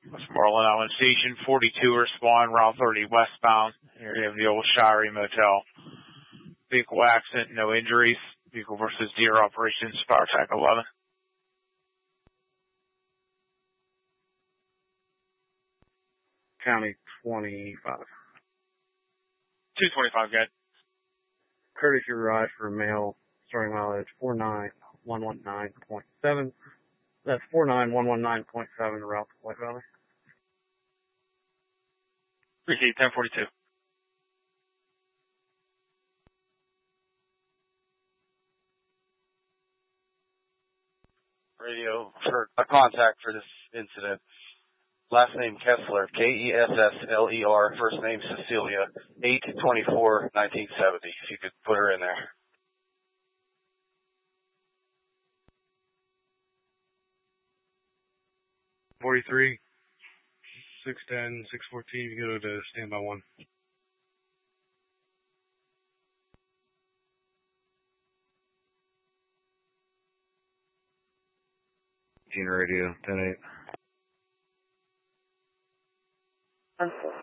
Westmoreland Island Station, 42 respond, Route 30 westbound, area of the old Shirey Motel. Vehicle accident, no injuries. Vehicle versus Deer operations, Power Tech 11. County 25. 225, good. Courtesy ride for male, starting mileage 49119.7. That's 49119.7 route to White Valley. Receive 1042. Radio for a contact for this incident. Last name Kessler, Kessler. First name Cecilia, 8/24/1970. If you could put her in there. .43, 610, 614. You go to standby 1. Gene Radio 10-8.